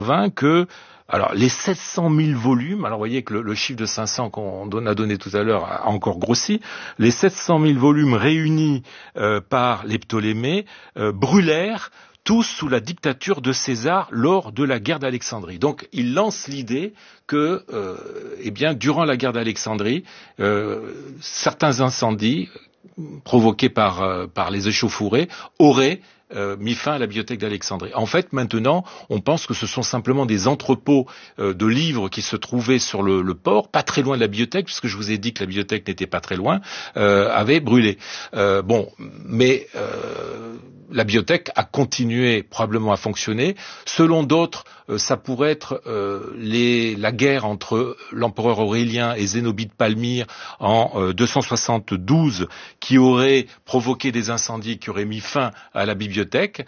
que alors les 700 000 volumes, alors vous voyez que le chiffre de 500 qu'on a donné tout à l'heure a encore grossi, les 700 000 volumes réunis par les Ptolémées brûlèrent tous sous la dictature de César lors de la guerre d'Alexandrie. Donc il lance l'idée que durant la guerre d'Alexandrie, certains incendies provoqués par les échauffourées auraient mis fin à la bibliothèque d'Alexandrie. En fait, maintenant, on pense que ce sont simplement des entrepôts de livres qui se trouvaient sur le port, pas très loin de la bibliothèque, puisque je vous ai dit que la bibliothèque n'était pas très loin, avaient brûlé. Mais la bibliothèque a continué probablement à fonctionner. Selon d'autres, ça pourrait être la guerre entre l'empereur Aurélien et Zénobie de Palmyre en 272 qui aurait provoqué des incendies qui auraient mis fin à la bibliothèque.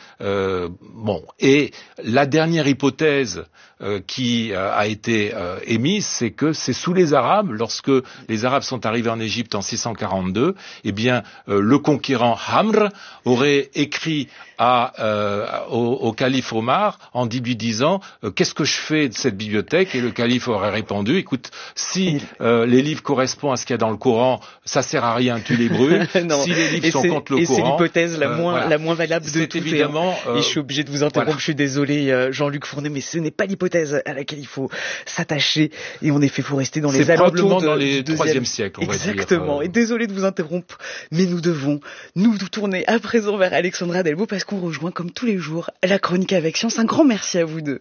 Et la dernière hypothèse qui a été émise, c'est que c'est sous les Arabes, lorsque les Arabes sont arrivés en Égypte en 642, le conquérant Hamr aurait écrit au calife Omar en lui disant qu'est-ce que je fais de cette bibliothèque, et le calife aurait répondu écoute, si les livres correspondent à ce qu'il y a dans le Coran, ça sert à rien, tu les brûles. Si les livres sont contre le Coran, c'est l'hypothèse la moins valable de toutes. Évidemment, et je suis obligé de vous interrompre, je suis désolé Jean-Luc Fournet, mais ce n'est pas l'hypothèse à laquelle il faut s'attacher, et en effet il faut rester dans les alentours probablement dans les 3e siècle, on va dire. Exactement, et désolé de vous interrompre, mais nous devons nous tourner à présent vers Alexandra Delvaux, parce qu'on rejoint comme tous les jours la chronique avec science. Un grand merci à vous deux.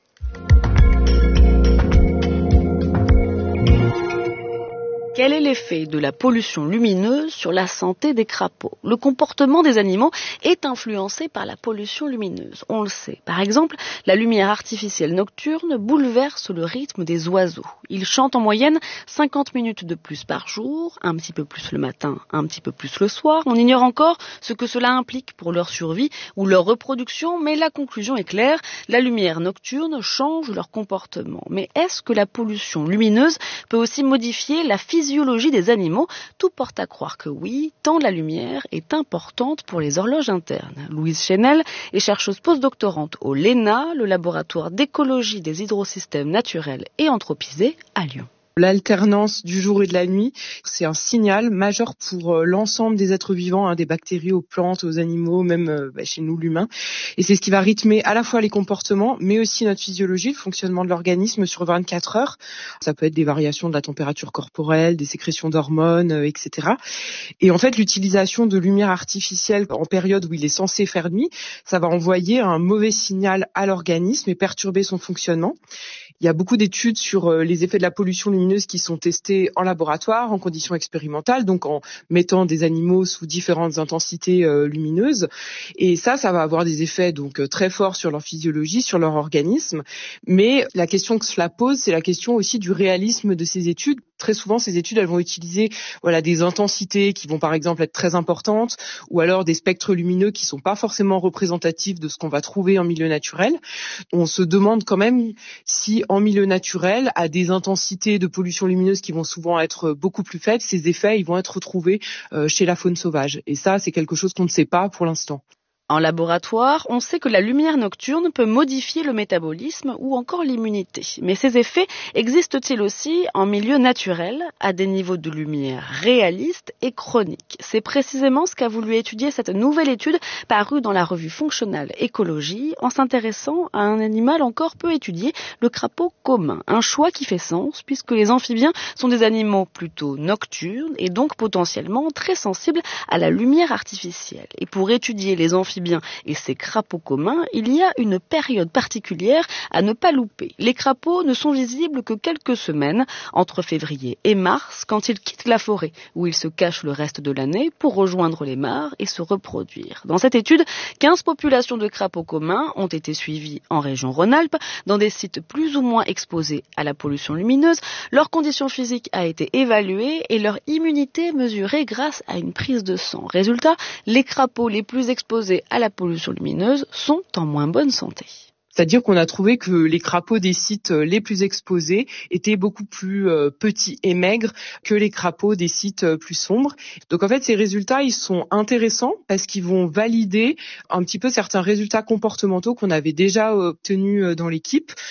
Quel est l'effet de la pollution lumineuse sur la santé des crapauds ? Le comportement des animaux est influencé par la pollution lumineuse, on le sait. Par exemple, la lumière artificielle nocturne bouleverse le rythme des oiseaux. Ils chantent en moyenne 50 minutes de plus par jour, un petit peu plus le matin, un petit peu plus le soir. On ignore encore ce que cela implique pour leur survie ou leur reproduction, mais la conclusion est claire, la lumière nocturne change leur comportement. Mais est-ce que la pollution lumineuse peut aussi modifier la physiologie des animaux? Tout porte à croire que oui, tant la lumière est importante pour les horloges internes. Louise Chenel est chercheuse postdoctorante au LENA, le laboratoire d'écologie des hydrosystèmes naturels et anthropisés à Lyon. L'alternance du jour et de la nuit, c'est un signal majeur pour l'ensemble des êtres vivants, des bactéries, aux plantes, aux animaux, même chez nous l'humain. Et c'est ce qui va rythmer à la fois les comportements, mais aussi notre physiologie, le fonctionnement de l'organisme sur 24 heures. Ça peut être des variations de la température corporelle, des sécrétions d'hormones, etc. Et en fait, l'utilisation de lumière artificielle en période où il est censé faire nuit, ça va envoyer un mauvais signal à l'organisme et perturber son fonctionnement. Il y a beaucoup d'études sur les effets de la pollution lumineuse qui sont testées en laboratoire, en conditions expérimentales, donc en mettant des animaux sous différentes intensités lumineuses. Et ça va avoir des effets donc très forts sur leur physiologie, sur leur organisme. Mais la question que cela pose, c'est la question aussi du réalisme de ces études. Très souvent, ces études, elles vont utiliser des intensités qui vont par exemple être très importantes, ou alors des spectres lumineux qui sont pas forcément représentatifs de ce qu'on va trouver en milieu naturel. On se demande quand même si en milieu naturel, à des intensités de pollution lumineuse qui vont souvent être beaucoup plus faibles, ces effets ils vont être retrouvés chez la faune sauvage. Et ça, c'est quelque chose qu'on ne sait pas pour l'instant. En laboratoire, on sait que la lumière nocturne peut modifier le métabolisme ou encore l'immunité. Mais ces effets existent-ils aussi en milieu naturel, à des niveaux de lumière réalistes et chroniques? C'est précisément ce qu'a voulu étudier cette nouvelle étude parue dans la revue Functional Ecology, en s'intéressant à un animal encore peu étudié, le crapaud commun. Un choix qui fait sens, puisque les amphibiens sont des animaux plutôt nocturnes et donc potentiellement très sensibles à la lumière artificielle. Et pour étudier les amphibiens et ces crapauds communs, il y a une période particulière à ne pas louper. Les crapauds ne sont visibles que quelques semaines, entre février et mars, quand ils quittent la forêt, où ils se cachent le reste de l'année pour rejoindre les mares et se reproduire. Dans cette étude, 15 populations de crapauds communs ont été suivies en région Rhône-Alpes, dans des sites plus ou moins exposés à la pollution lumineuse. Leur condition physique a été évaluée et leur immunité mesurée grâce à une prise de sang. Résultat, les crapauds les plus exposés à la pollution lumineuse sont en moins bonne santé. C'est-à-dire qu'on a trouvé que les crapauds des sites les plus exposés étaient beaucoup plus petits et maigres que les crapauds des sites plus sombres. Donc en fait, ces résultats, ils sont intéressants parce qu'ils vont valider un petit peu certains résultats comportementaux qu'on avait déjà obtenus dans l'équipe.